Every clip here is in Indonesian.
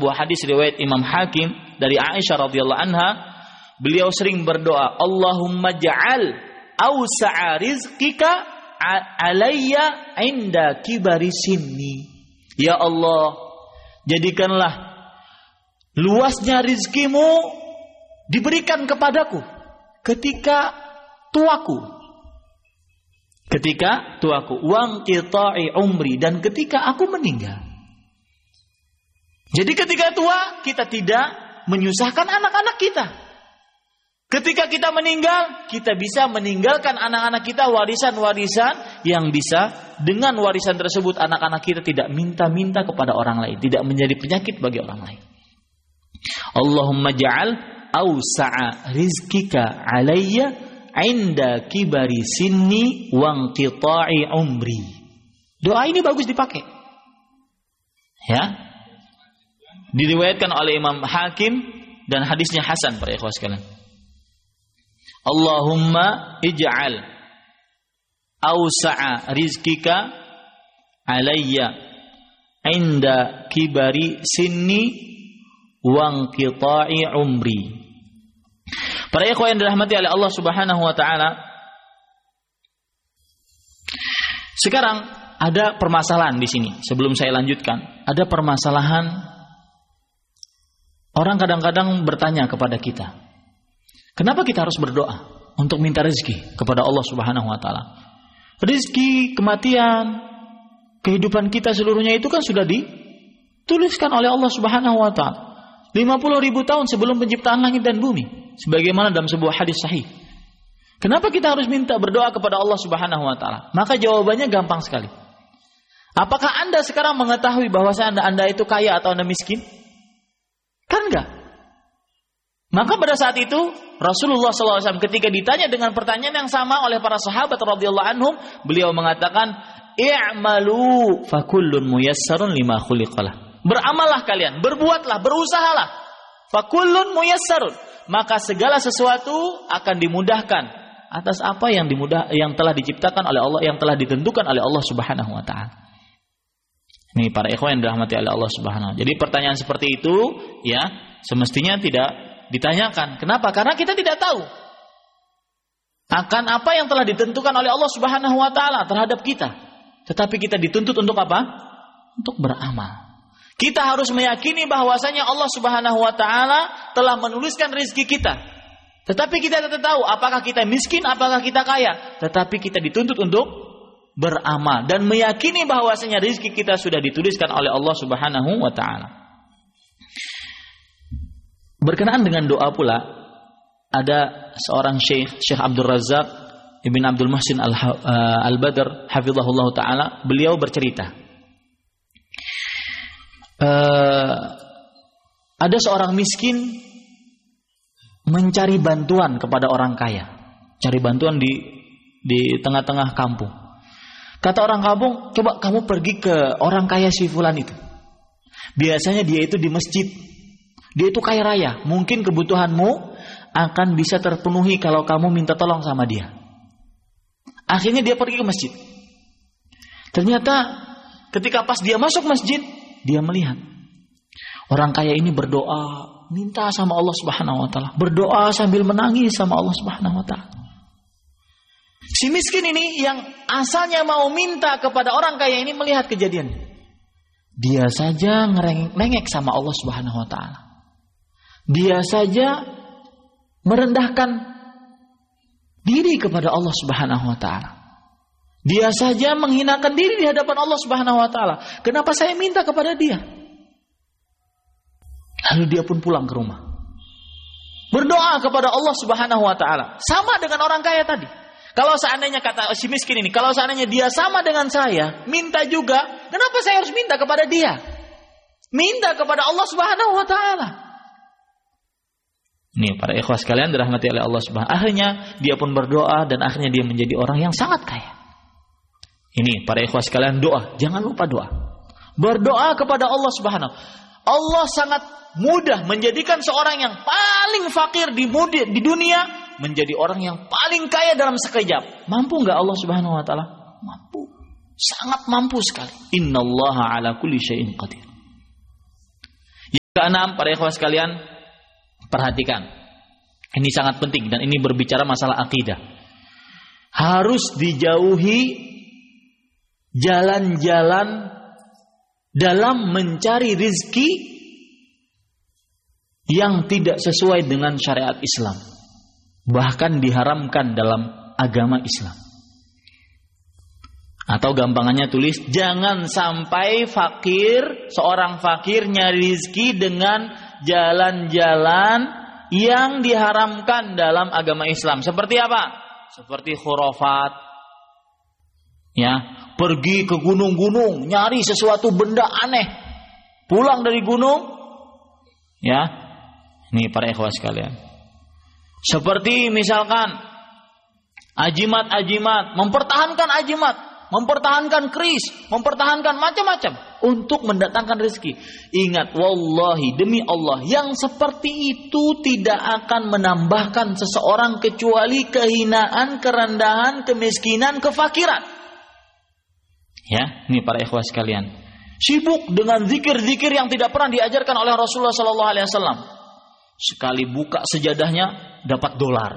Buah hadis riwayat Imam Hakim dari Aisyah radhiyallahu anha, beliau sering berdoa, Allahumma ja'al awsa'a rizqika alayya inda kibari sinni. Ya Allah, jadikanlah luasnya rizkimu diberikan kepadaku ketika tuaku. Ketika tuaku, wang qita'i umri, dan ketika aku meninggal. Jadi ketika tua, kita tidak menyusahkan anak-anak kita. Ketika kita meninggal, kita bisa meninggalkan anak-anak kita warisan-warisan yang bisa dengan warisan tersebut anak-anak kita tidak minta-minta kepada orang lain, tidak menjadi penyakit bagi orang lain. Allahumma ja'al awsa'a rizkika alayya inda kibari sinni wa inqita'i umri. Doa ini bagus dipakai. Ya. Diriwayatkan oleh Imam Hakim dan hadisnya hasan para ikhwah sekalian. Allahumma ij'al awsa'a rizkika alayya inda kibari sinni wa inqita'i umri. Para ikhwah yang dirahmati oleh Allah Subhanahu wa taala, sekarang ada permasalahan di sini. Sebelum saya lanjutkan, ada permasalahan. Orang kadang-kadang bertanya kepada kita, kenapa kita harus berdoa untuk minta rezeki kepada Allah Subhanahu wa taala? Rezeki, kematian, kehidupan kita seluruhnya itu kan sudah dituliskan oleh Allah Subhanahu wa taala 50.000 tahun sebelum penciptaan langit dan bumi, sebagaimana dalam sebuah hadis sahih. Kenapa kita harus minta berdoa kepada Allah Subhanahu wa taala? Maka jawabannya gampang sekali. Apakah Anda sekarang mengetahui bahwa Anda itu kaya atau Anda miskin? Kan enggak. Maka pada saat itu Rasulullah SAW ketika ditanya dengan pertanyaan yang sama oleh para sahabat radhiyallahu anhum, beliau mengatakan, "I'malu fakullun muyassarun lima khuliqalah." Beramallah kalian, berbuatlah, berusahalah. Fakullun muyassarun, maka segala sesuatu akan dimudahkan atas apa yang telah diciptakan oleh Allah, yang telah ditentukan oleh Allah Subhanahu wa taala. Ini para ikhwan yang dirahmati oleh Allah Subhanahu wa taala. Jadi pertanyaan seperti itu ya semestinya tidak ditanyakan. Kenapa? Karena kita tidak tahu akan apa yang telah ditentukan oleh Allah Subhanahu wa taala terhadap kita. Tetapi kita dituntut untuk apa? Untuk beramal. Kita harus meyakini bahwasanya Allah Subhanahu wa taala telah menuliskan rezeki kita. Tetapi kita tidak tahu apakah kita miskin, apakah kita kaya. Tetapi kita dituntut untuk beramal dan meyakini bahwasanya rezeki kita sudah dituliskan oleh Allah Subhanahu wa taala. Berkenaan dengan doa pula, ada seorang Syekh Abdul Razak Ibn Abdul Muhsin Al-Badr hafizahullah taala, beliau bercerita. Ada seorang miskin mencari bantuan kepada orang kaya. Cari bantuan di tengah-tengah kampung. Kata orang kampung, coba kamu pergi ke orang kaya si fulan itu. Biasanya dia itu di masjid. Dia itu kaya raya. Mungkin kebutuhanmu akan bisa terpenuhi kalau kamu minta tolong sama dia. Akhirnya dia pergi ke masjid. Ternyata ketika pas dia masuk masjid, dia melihat orang kaya ini berdoa, minta sama Allah Subhanahu wa taala. Berdoa sambil menangis sama Allah Subhanahu wa taala. Si miskin ini yang asalnya mau minta kepada orang kaya ini melihat kejadian. Dia saja ngerengek sama Allah Subhanahu wa taala. Dia saja merendahkan diri kepada Allah Subhanahu wa taala. Dia saja menghinakan diri di hadapan Allah Subhanahu wa taala. Kenapa saya minta kepada dia? Lalu dia pun pulang ke rumah. Berdoa kepada Allah Subhanahu wa taala. Sama dengan orang kaya tadi. Kalau seandainya kata si miskin ini, kalau seandainya dia sama dengan saya, minta juga, kenapa saya harus minta kepada dia? Minta kepada Allah Subhanahu wa taala. Nih para ikhwah sekalian dirahmati oleh Allah Subhanahu. Akhirnya dia pun berdoa dan akhirnya dia menjadi orang yang sangat kaya. Ini para ikhwah sekalian, doa, jangan lupa doa. Berdoa kepada Allah Subhanahu. Allah sangat mudah menjadikan seorang yang paling fakir di dunia menjadi orang yang paling kaya dalam sekejap. Mampu enggak Allah Subhanahu wa taala? Mampu. Sangat mampu sekali. Innallaha ala kulli syai'in qadir. Keenam, para ikhwah sekalian, perhatikan. Ini sangat penting dan ini berbicara masalah akidah. Harus dijauhi jalan-jalan dalam mencari rizki yang tidak sesuai dengan syariat Islam. Bahkan diharamkan dalam agama Islam. Atau gampangannya tulis, jangan sampai seorang fakir nyari rizki dengan jalan-jalan yang diharamkan dalam agama Islam. Seperti apa? Seperti khurafat. Ya, pergi ke gunung-gunung, nyari sesuatu benda aneh. Pulang dari gunung, ya. Ini para ikhwah sekalian. Seperti misalkan ajimat-ajimat, mempertahankan ajimat, mempertahankan keris, mempertahankan macam-macam untuk mendatangkan rezeki. Ingat, wallahi, demi Allah, yang seperti itu tidak akan menambahkan seseorang kecuali kehinaan, kerendahan, kemiskinan, kefakiran. Ya, ini para ikhwah sekalian. Sibuk dengan zikir-zikir yang tidak pernah diajarkan oleh Rasulullah SAW. Sekali buka sejadahnya dapat dolar.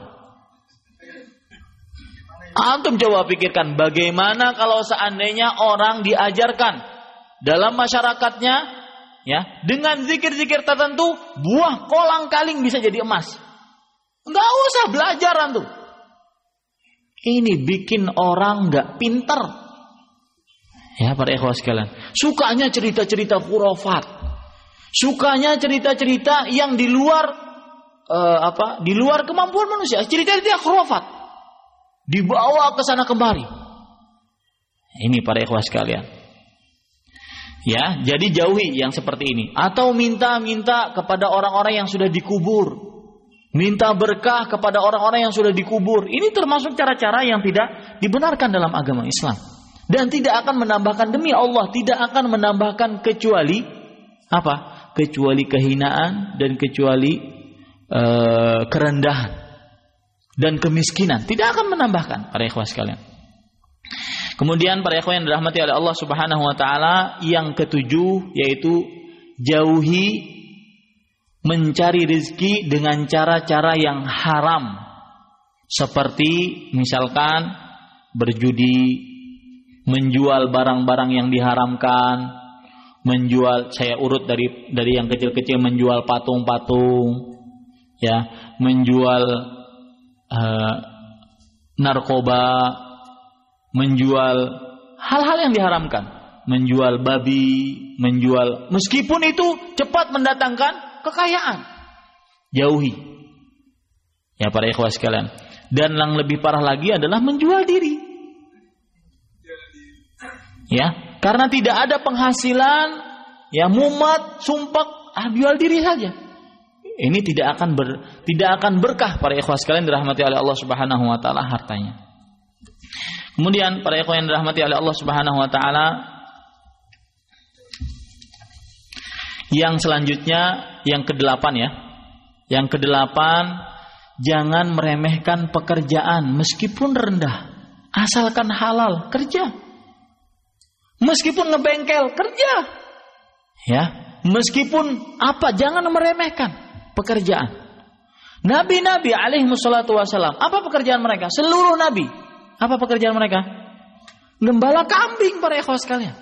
Antum coba pikirkan bagaimana kalau seandainya orang diajarkan dalam masyarakatnya, ya, dengan zikir-zikir tertentu, buah kolang-kaling bisa jadi emas. Enggak usah belajar antum. Ini bikin orang enggak pinter. Ya, para ikhwah sekalian, sukanya cerita-cerita khurafat. Sukanya cerita-cerita yang di luar di luar kemampuan manusia, cerita-cerita khurafat. Dibawa ke sana kemari. Ini para ikhwah sekalian. Ya, jadi jauhi yang seperti ini. Atau minta-minta kepada orang-orang yang sudah dikubur. Minta berkah kepada orang-orang yang sudah dikubur. Ini termasuk cara-cara yang tidak dibenarkan dalam agama Islam. Dan tidak akan menambahkan, demi Allah, tidak akan menambahkan kecuali apa? Kecuali kehinaan dan kecuali kerendahan dan kemiskinan. Tidak akan menambahkan, para ikhwah sekalian. Kemudian para ikhwah yang dirahmati oleh Allah Subhanahu wa taala, yang ketujuh yaitu jauhi mencari rezeki dengan cara-cara yang haram. Seperti misalkan berjudi, menjual barang-barang yang diharamkan, menjual, saya urut dari yang kecil-kecil, menjual patung-patung, ya, menjual narkoba, menjual hal-hal yang diharamkan, menjual babi, menjual, meskipun itu cepat mendatangkan kekayaan, jauhi. Ya para ikhwah sekalian. Dan yang lebih parah lagi adalah menjual diri. Ya, karena tidak ada penghasilan, ya mumat, sumpek, jual diri saja. Ini tidak akan berkah para ikhwah sekalian dirahmati oleh Allah Subhanahu wa taala hartanya. Kemudian para ikhwah yang dirahmati oleh Allah Subhanahu wa taala, yang selanjutnya yang ke-8 ya. Yang ke-8, jangan meremehkan pekerjaan meskipun rendah, asalkan halal, kerja. Meskipun ngebengkel, kerja. Ya, meskipun apa, jangan meremehkan pekerjaan. Nabi-nabi alaihi wassalatu wassalam, apa pekerjaan mereka? Seluruh nabi, apa pekerjaan mereka? Gembala kambing para ikhwah sekalian.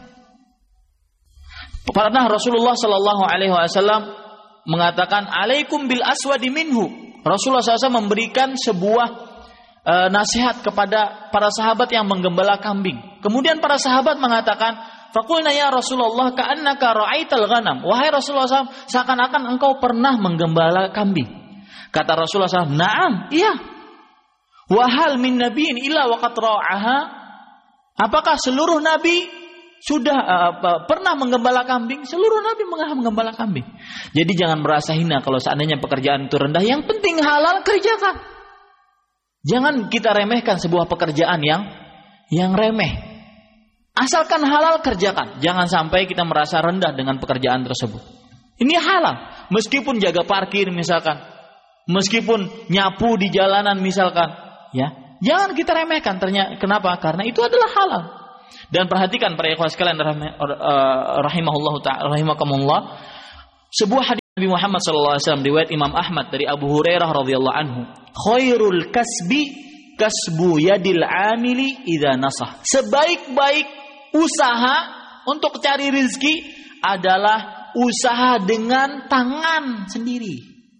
Pernah Rasulullah sallallahu alaihi wasallam mengatakan, "Alaikum bil aswadi minhu." Rasulullah SAW memberikan sebuah nasihat kepada para sahabat yang menggembala kambing. Kemudian para sahabat mengatakan, "Faqulna ya Rasulullah ka'annaka ra'aital ghanam." Wahai Rasulullah SAW, seakan-akan engkau pernah menggembala kambing. Kata Rasulullah SAW, "Na'am, iya." "Wa hal min nabiyyin illa waqad ra'aha?" Apakah seluruh nabi sudah pernah menggembala kambing? Seluruh nabi menggembala kambing. Jadi jangan merasa hina kalau seandainya pekerjaan itu rendah. Yang penting halal, kerjakan. Jangan kita remehkan sebuah pekerjaan yang remeh. Asalkan halal, kerjakan. Jangan sampai kita merasa rendah dengan pekerjaan tersebut. Ini halal. Meskipun jaga parkir misalkan, meskipun nyapu di jalanan misalkan, ya, jangan kita remehkan. Kenapa? Karena itu adalah halal. Dan perhatikan para ikhwah sekalian rahimahullah ta'ala, rahimakumullah, sebuah hadis Nabi Muhammad SAW, riwayat Imam Ahmad dari Abu Hurairah radhiyallahu anhu, khairul kasbi kasbu yadil amili idza nasah. Sebaik-baik usaha untuk cari rezeki adalah usaha dengan tangan sendiri.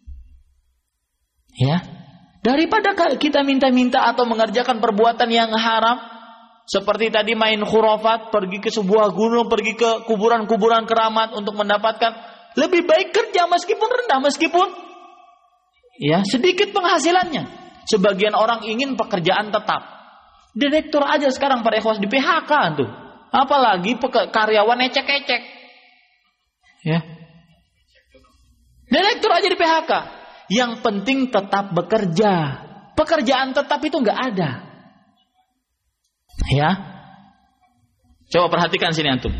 Ya, daripada kita minta-minta atau mengerjakan perbuatan yang haram, seperti tadi main khurafat, pergi ke sebuah gunung, pergi ke kuburan-kuburan keramat untuk mendapatkan. Lebih baik kerja meskipun rendah, meskipun ya sedikit penghasilannya. Sebagian orang ingin pekerjaan tetap. Direktur aja sekarang para ikhwas di PHK tuh. Apalagi karyawan ecek-ecek. Ya. Direktur aja di PHK. Yang penting tetap bekerja. Pekerjaan tetap itu nggak ada. Ya. Coba perhatikan sini antum.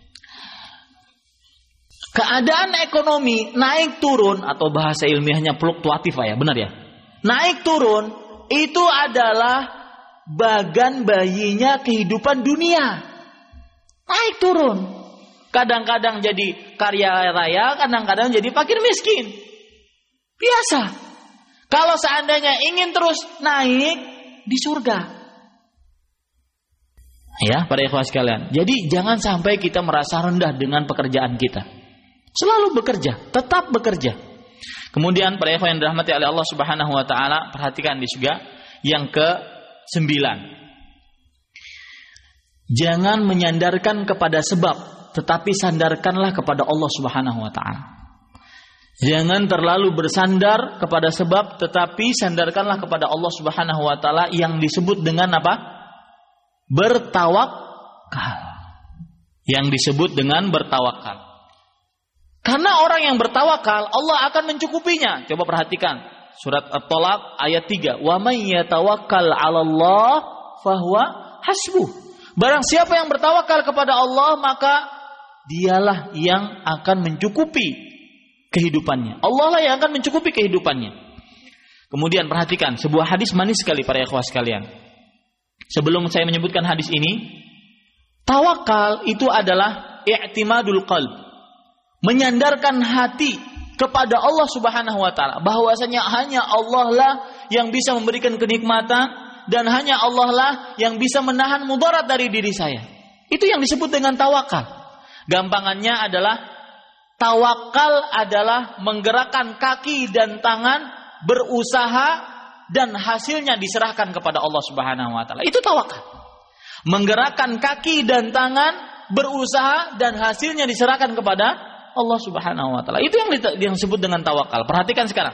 Keadaan ekonomi naik turun, atau bahasa ilmiahnya fluktuatif ya, benar ya? Naik turun itu adalah bagan bayinya kehidupan dunia. Naik turun. Kadang-kadang jadi kaya raya, kadang-kadang jadi fakir miskin. Biasa. Kalau seandainya ingin terus naik di surga. Ya, para ikhwan sekalian. Jadi jangan sampai kita merasa rendah dengan pekerjaan kita. Selalu bekerja, tetap bekerja. Kemudian para ikhwan yang dirahmati oleh Allah Subhanahu wa taala, perhatikan di surga yang ke-9. Jangan menyandarkan kepada sebab, tetapi sandarkanlah kepada Allah Subhanahu wa taala. Jangan terlalu bersandar kepada sebab, tetapi sandarkanlah kepada Allah Subhanahu wa taala, yang disebut dengan apa? Bertawakal. Yang disebut dengan bertawakal. Karena orang yang bertawakal, Allah akan mencukupinya. Coba perhatikan surat At-Talaq ayat 3. Wa may yatawakkal 'alallah fahuwa hasbuh. Barang siapa yang bertawakal kepada Allah, maka dialah yang akan mencukupi kehidupannya. Allah lah yang akan mencukupi kehidupannya. Kemudian perhatikan sebuah hadis manis sekali para ikhwah sekalian. Sebelum saya menyebutkan hadis ini, tawakal itu adalah i'timadul qalb. Menyandarkan hati kepada Allah Subhanahu wa taala, bahwasanya hanya Allah lah yang bisa memberikan kenikmatan dan hanya Allah lah yang bisa menahan mudarat dari diri saya. Itu yang disebut dengan tawakal. Gampangannya adalah tawakal adalah menggerakkan kaki dan tangan, berusaha dan hasilnya diserahkan kepada Allah Subhanahu wa taala. Itu tawakal. Menggerakkan kaki dan tangan, berusaha dan hasilnya diserahkan kepada Allah Subhanahu wa taala. Itu yang disebut dengan tawakal. Perhatikan sekarang.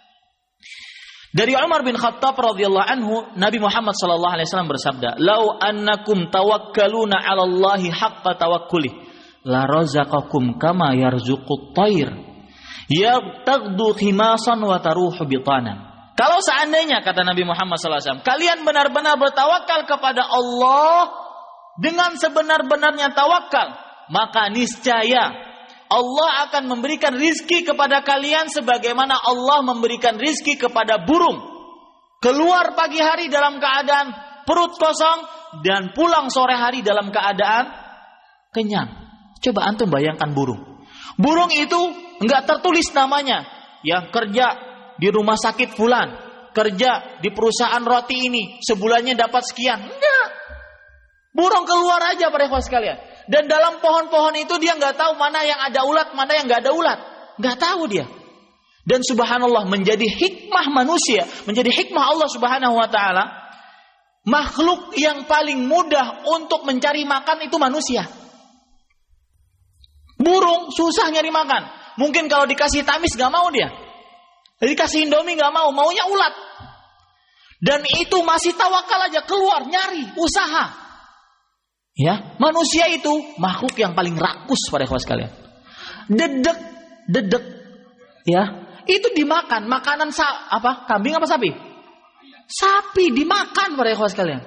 Dari Umar bin Khattab radhiyallahu anhu, Nabi Muhammad sallallahu alaihi wasallam bersabda, "Lau annakum tawakkaluna 'ala Allahi haqqa tawakkuli, la razaqakum kama yarzuqut thair, yabtagdu khimasan wa taruhu bitanan." Kalau seandainya, kata Nabi Muhammad sallallahu alaihi wasallam, kalian benar-benar bertawakal kepada Allah dengan sebenar-benarnya tawakal, maka niscaya Allah akan memberikan rizki kepada kalian sebagaimana Allah memberikan rizki kepada burung. Keluar pagi hari dalam keadaan perut kosong dan pulang sore hari dalam keadaan kenyang. Coba antum bayangkan burung. Burung itu enggak tertulis namanya. Ya, kerja di rumah sakit fulan, kerja di perusahaan roti ini, sebulannya dapat sekian. Enggak. Burung keluar aja para ikhwan sekalian. Dan dalam pohon-pohon itu dia nggak tahu mana yang ada ulat, mana yang nggak ada ulat, nggak tahu dia. Dan subhanallah, menjadi hikmah manusia, menjadi hikmah Allah Subhanahu wa taala, makhluk yang paling mudah untuk mencari makan itu manusia. Burung susah nyari makan. Mungkin kalau dikasih tamis nggak mau dia, dikasih indomie nggak mau, maunya ulat. Dan itu masih tawakal aja, keluar nyari, usaha. Ya, manusia itu makhluk yang paling rakus pada ikhwan sekalian. Dedek, ya, itu dimakan. Makanan apa? Kambing apa sapi? Sapi dimakan pada ikhwan sekalian.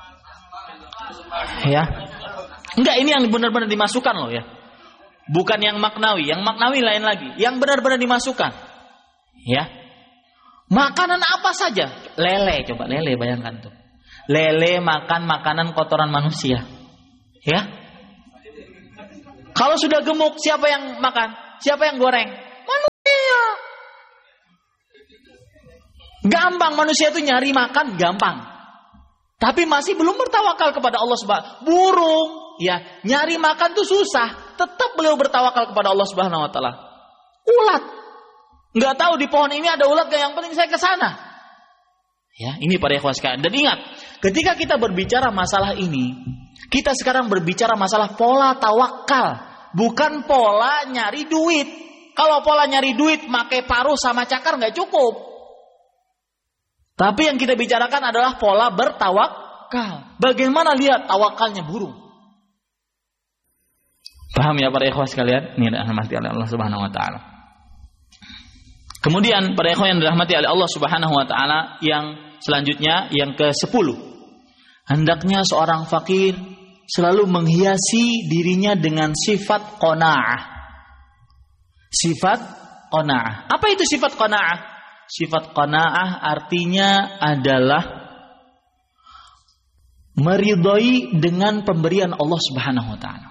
Ya, enggak, ini yang benar-benar dimasukkan loh ya. Bukan yang maknawi. Yang maknawi lain lagi. Yang benar-benar dimasukkan. Ya, makanan apa saja? Lele, coba lele bayangkan tuh. Lele makan makanan kotoran manusia. Ya, kalau sudah gemuk siapa yang makan? Siapa yang goreng? Gampang manusia itu nyari makan gampang. Tapi masih belum bertawakal kepada Allah Subhanahu. Burung ya, nyari makan tuh susah, tetap beliau bertawakal kepada Allah Subhanahu wa taala. Ulat, enggak tahu di pohon ini ada ulat gak, yang penting saya ke sana. Ya, ini para ikhwah sekalian. Dan ingat, ketika kita berbicara masalah ini, kita sekarang berbicara masalah pola tawakal, bukan pola nyari duit. Kalau pola nyari duit pakai paruh sama cakar nggak cukup. Tapi yang kita bicarakan adalah pola bertawakal. Bagaimana lihat tawakalnya burung. Paham ya para ikhwah sekalian? Ini dirahmati oleh Allah Subhanahu wa taala. Kemudian para ikhwah yang dirahmati oleh Allah Subhanahu wa taala, yang selanjutnya yang ke-10. Hendaknya seorang fakir selalu menghiasi dirinya dengan sifat qanaah. Sifat qanaah. Apa itu sifat qanaah? Sifat qanaah artinya adalah meridhai dengan pemberian Allah Subhanahu wa taala.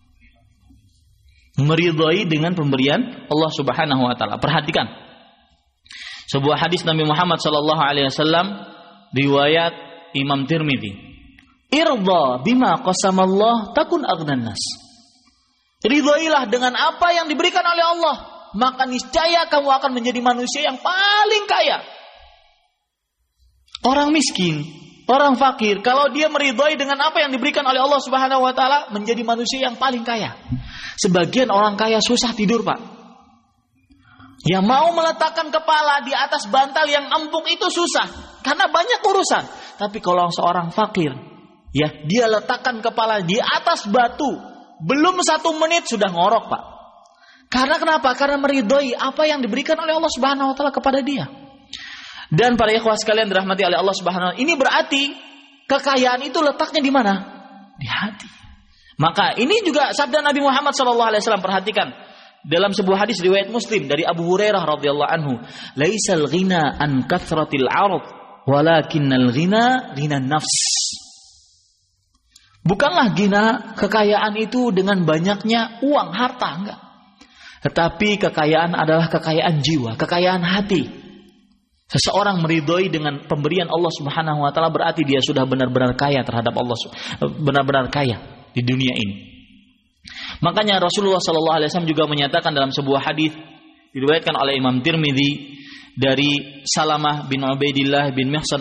Meridhai dengan pemberian Allah Subhanahu wa taala. Perhatikan. Sebuah hadis Nabi Muhammad sallallahu alaihi wasallam riwayat Imam Tirmidzi. Irda bima qasamallah takun aghnan nas. Ridhailah dengan apa yang diberikan oleh Allah, maka niscaya kamu akan menjadi manusia yang paling kaya. Orang miskin, orang fakir, kalau dia meridhai dengan apa yang diberikan oleh Allah Subhanahu wa taala, menjadi manusia yang paling kaya. Sebagian orang kaya susah tidur, Pak. Yang mau meletakkan kepala di atas bantal yang empuk itu susah, karena banyak urusan. Tapi kalau seorang fakir, ya, dia letakkan kepala di atas batu, belum 1 menit sudah ngorok, Pak. Karena kenapa? Karena meridhai apa yang diberikan oleh Allah Subhanahu wa taala kepada dia. Dan para ikhwah sekalian dirahmati oleh Allah Subhanahu wa taala, ini berarti kekayaan itu letaknya di mana? Di hati. Maka ini juga sabda Nabi Muhammad sallallahu alaihi wasallam, perhatikan. Dalam sebuah hadis riwayat Muslim dari Abu Hurairah radhiyallahu anhu, "Laisal ghina an kathratil 'ard, walakinnal ghina ghinan nafs." Bukanlah ghina kekayaan itu dengan banyaknya uang, harta, enggak. Tetapi kekayaan adalah kekayaan jiwa, kekayaan hati. Seseorang meridhai dengan pemberian Allah Subhanahu wa taala berarti dia sudah benar-benar kaya terhadap Allah, benar-benar kaya di dunia ini. Makanya Rasulullah sallallahu alaihi wasallam juga menyatakan dalam sebuah hadis diriwayatkan oleh Imam Tirmidzi dari Salamah bin Ubaidillah bin Mihsan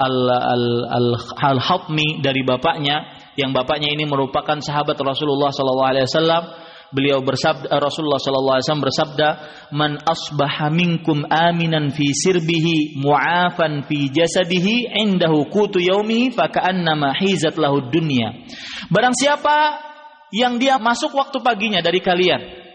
al-Hatmi dari bapaknya, yang bapaknya ini merupakan sahabat Rasulullah sallallahu alaihi wasallam. Beliau bersabda, Rasulullah sallallahu alaihi wasallam bersabda, "Man asbaha minkum aminan fi sirbihi mu'afan fi jasadihi indahu qutu yaumihi fa ka'annama hizat lahu dunya." Barang siapa yang dia masuk waktu paginya dari kalian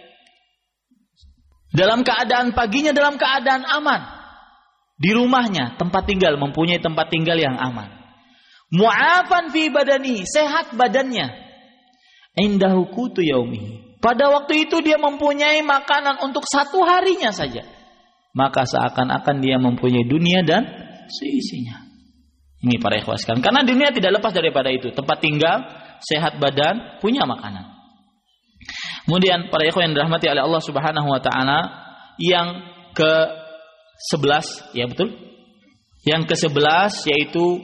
dalam keadaan paginya dalam keadaan aman di rumahnya, tempat tinggal, mempunyai tempat tinggal yang aman. Mu'afan fi badani, sehat badannya. Indahu qutu yaumihi. Pada waktu itu dia mempunyai makanan untuk 1 harinya saja. Maka seakan-akan dia mempunyai dunia dan seisinya. Ini para ikhwah sekalian. Karena dunia tidak lepas daripada itu. Tempat tinggal, sehat badan, punya makanan. Kemudian para ikhwah yang dirahmati oleh Allah Subhanahu wa taala, yang ke-11, ya betul? Yang ke-11 yaitu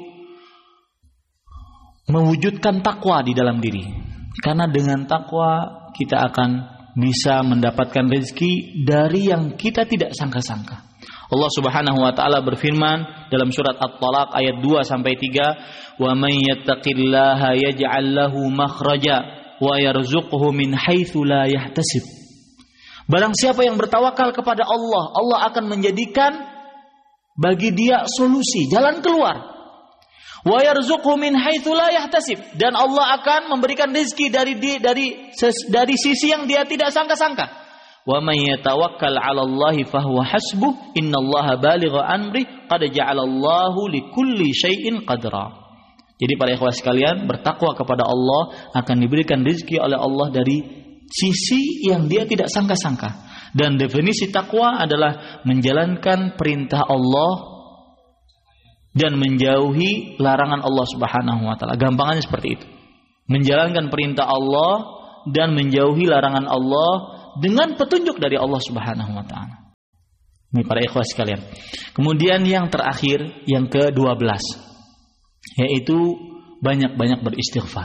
mewujudkan takwa di dalam diri. Karena dengan takwa kita akan bisa mendapatkan rezeki dari yang kita tidak sangka-sangka. Allah Subhanahu wa taala berfirman dalam surat At-Talaq ayat 2 sampai 3, "Wa may yattaqillaha yaj'al lahu makhraja wa yarzuqhu min haitsu la yahtasib." Barang siapa yang bertawakal kepada Allah, Allah akan menjadikan bagi dia solusi, jalan keluar. Wa yarzuqhu min haitsu la yahtasib, dan Allah akan memberikan rezeki dari sisi yang dia tidak sangka-sangka. Wa may yatawakkal 'ala Allahi fahuwa hasbuh, innallaha balighu amri, qad ja'alallahu likulli syai'in qadra. Jadi para ikhwah sekalian, bertakwa kepada Allah akan diberikan rezeki oleh Allah dari sisi yang dia tidak sangka-sangka. Dan definisi takwa adalah menjalankan perintah Allah dan menjauhi larangan Allah Subhanahu wa taala. Gampangannya seperti itu. Menjalankan perintah Allah dan menjauhi larangan Allah dengan petunjuk dari Allah Subhanahu wa taala. Ini para ikhwah sekalian. Kemudian yang terakhir, yang ke-12, yaitu banyak-banyak beristighfar.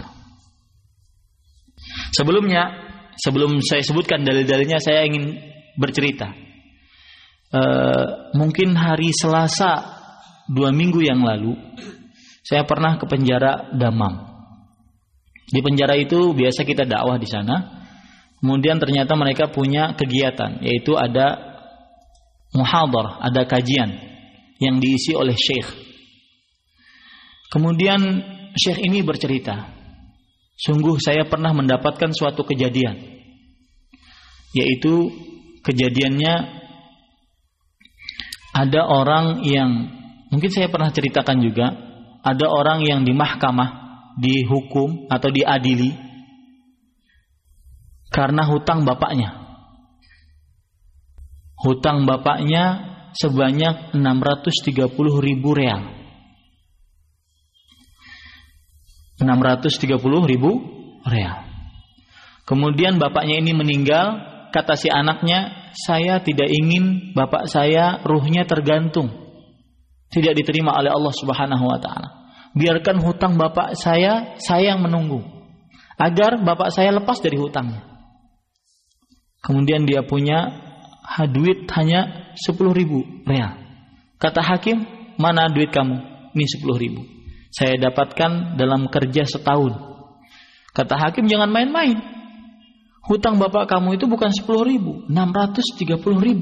Sebelum saya sebutkan dalil-dalilnya, saya ingin bercerita. Mungkin hari Selasa 2 minggu yang lalu, saya pernah ke penjara Damam. Di penjara itu biasa kita dakwah di sana. Kemudian ternyata mereka punya kegiatan, yaitu ada muhadharah, ada kajian yang diisi oleh syekh. Kemudian syekh ini bercerita, sungguh saya pernah mendapatkan suatu kejadian, yaitu kejadiannya ada orang yang, mungkin saya pernah ceritakan juga, ada orang yang di mahkamah dihukum atau diadili karena hutang bapaknya. Hutang bapaknya sebanyak 630.000 real. 630.000 real. Kemudian bapaknya ini meninggal, kata si anaknya, saya tidak ingin bapak saya ruhnya tergantung, tidak diterima oleh Allah Subhanahu wa taala. Biarkan hutang bapak saya yang menunggu, agar bapak saya lepas dari hutangnya. Kemudian dia punya duit hanya 10.000 real. Kata hakim, mana duit kamu? Ini 10.000. Saya dapatkan dalam kerja setahun. Kata hakim, jangan main-main. Hutang bapak kamu itu bukan 10.000, 630.000.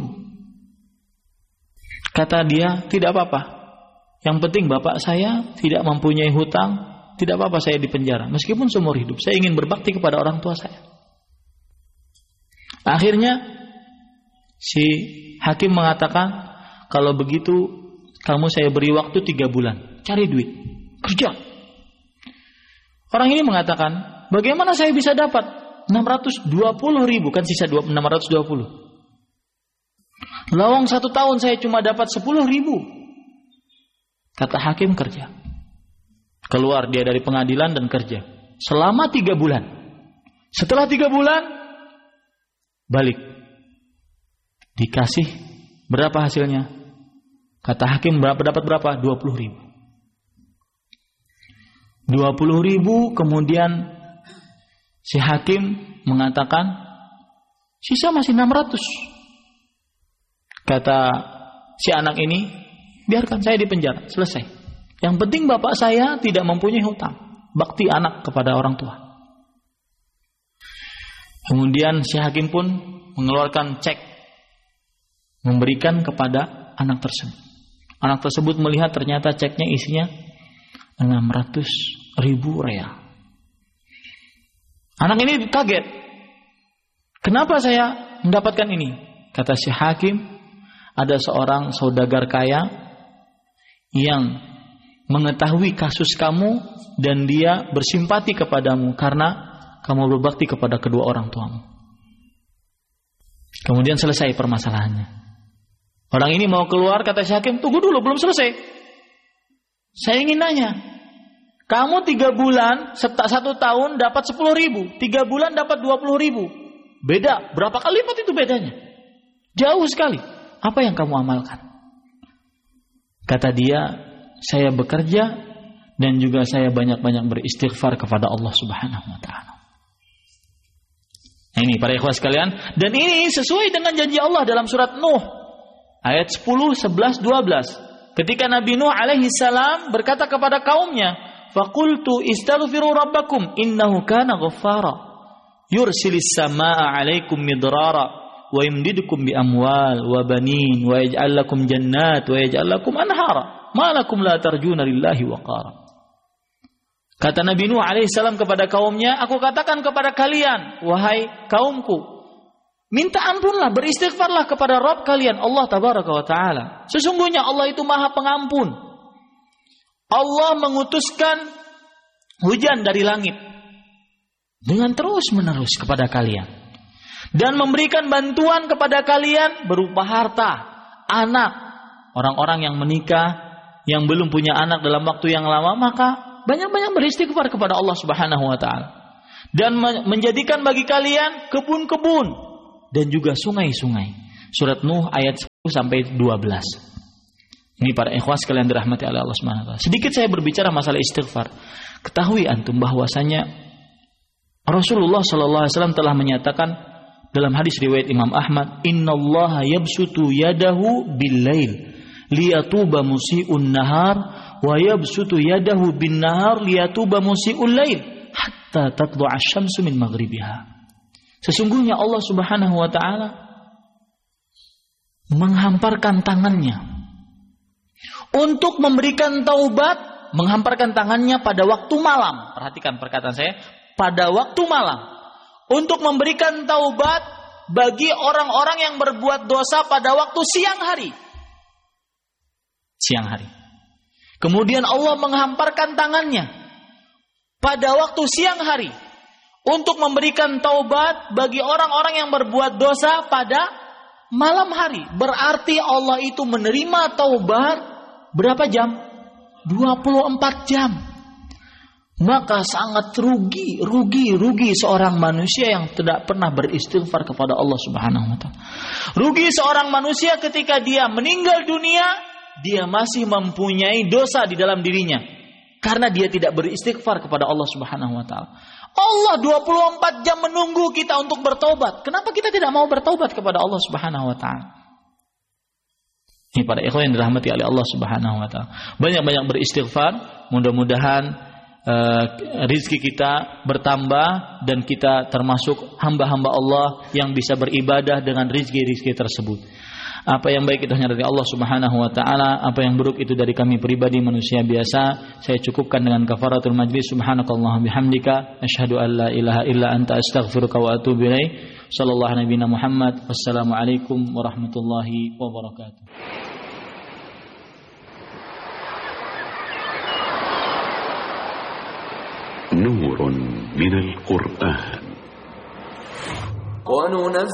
Kata dia, tidak apa-apa. Yang penting bapak saya tidak mempunyai hutang, tidak apa-apa saya dipenjara. Meskipun seumur hidup, saya ingin berbakti kepada orang tua saya. Akhirnya si hakim mengatakan, kalau begitu kamu saya beri waktu 3 bulan, cari duit, kerja. Orang ini mengatakan, bagaimana saya bisa dapat 620.000, kan sisa 620. Lawang 1 tahun saya cuma dapat 10.000. Kata hakim, kerja. Keluar dia dari pengadilan dan kerja selama 3 bulan. Setelah 3 bulan balik, dikasih berapa hasilnya? Kata hakim, dapat berapa? 20.000. 20.000. Kemudian si hakim mengatakan, sisa masih 600. Kata si anak ini, biarkan saya di penjara, selesai. Yang penting bapak saya tidak mempunyai hutang, bakti anak kepada orang tua. Kemudian si hakim pun mengeluarkan cek, memberikan kepada anak tersebut. Anak tersebut melihat ternyata ceknya isinya 600.000 real. Anak ini kaget. Kenapa saya mendapatkan ini? Kata si hakim, ada seorang saudagar kaya yang mengetahui kasus kamu dan dia bersimpati kepadamu karena kamu berbakti kepada kedua orang tuamu. Kemudian selesai permasalahannya. Orang ini mau keluar, kata si hakim, tunggu dulu, belum selesai. Saya ingin nanya, kamu 3 bulan, 1 tahun dapat 10.000, 3 bulan dapat 20.000. Beda, berapa kali lipat itu bedanya? Jauh sekali. Apa yang kamu amalkan? Kata dia, saya bekerja dan juga saya banyak-banyak beristighfar kepada Allah Subhanahu wa taala. Nah, ini para ikhwah sekalian, dan ini sesuai dengan janji Allah dalam surat Nuh ayat 10, 11, 12. Ketika Nabi Nuh alaihi salam berkata kepada kaumnya, "Faqultu istaghfiru rabbakum innahu kana ghaffara yursilis samaa'a 'alaikum midrara wa yumdidukum bi amwal wa banin wa yaj'al lakum jannat wa yaj'al lakum anhara ma lakum la tarjuna lillahi waqara." Kata Nabi Nuh alaihi salam kepada kaumnya, aku katakan kepada kalian, wahai kaumku, minta ampunlah, beristighfarlah kepada Rabb kalian, Allah tabaraka wa ta'ala. Sesungguhnya Allah itu maha pengampun. Allah mengutuskan hujan dari langit dengan terus menerus kepada kalian. Dan memberikan bantuan kepada kalian berupa harta, anak. Orang-orang yang menikah, yang belum punya anak dalam waktu yang lama, maka banyak-banyak beristighfar kepada Allah Subhanahu wa ta'ala. Dan menjadikan bagi kalian kebun-kebun dan juga sungai-sungai. Surat Nuh ayat sampai 12. Ini para ikhwas sekalian dirahmati oleh Allah Subhanahu wa taala. Sedikit saya berbicara masalah istighfar. Ketahui antum bahwasanya Rasulullah sallallahu alaihi wasallam telah menyatakan dalam hadis riwayat Imam Ahmad, "Innallaha yabsutu yadahu bil-lail liyatuba musii'un nahar wa yabsutu yadahu bin-nahar liyatuba musii'ul lail hatta tatlu'a asy-syamsu min maghribiha." Sesungguhnya Allah Subhanahu wa taala menghamparkan tangannya untuk memberikan taubat, menghamparkan tangannya pada waktu malam. Perhatikan perkataan saya, pada waktu malam. Untuk memberikan taubat bagi orang-orang yang berbuat dosa pada waktu siang hari. Siang hari. Kemudian Allah menghamparkan tangannya pada waktu siang hari untuk memberikan taubat bagi orang-orang yang berbuat dosa pada malam hari. Berarti Allah itu menerima taubat berapa jam? 24 jam. Maka sangat rugi seorang manusia yang tidak pernah beristighfar kepada Allah Subhanahu wa taala. Rugi seorang manusia ketika dia meninggal dunia, dia masih mempunyai dosa di dalam dirinya karena dia tidak beristighfar kepada Allah Subhanahu wa taala. Allah 24 jam menunggu kita untuk bertobat. Kenapa kita tidak mau bertobat kepada Allah Subhanahu wa taala? Ini para ikhwan yang dirahmati oleh Allah Subhanahu wa taala. Banyak-banyak beristighfar, mudah-mudahan rizki kita bertambah dan kita termasuk hamba-hamba Allah yang bisa beribadah dengan rizki-rizki tersebut. Apa yang baik itu hanya dari Allah Subhanahu wa taala, apa yang buruk itu dari kami pribadi manusia biasa. Saya cukupkan dengan kafaratul majlis. Subhanakallahumma bihamdika asyhadu an la ilaha illa anta astaghfiruka wa atubu ilaik. Sallallahu alaihi Muhammad. Wassalamualaikum warahmatullahi wabarakatuh. نور من القرآن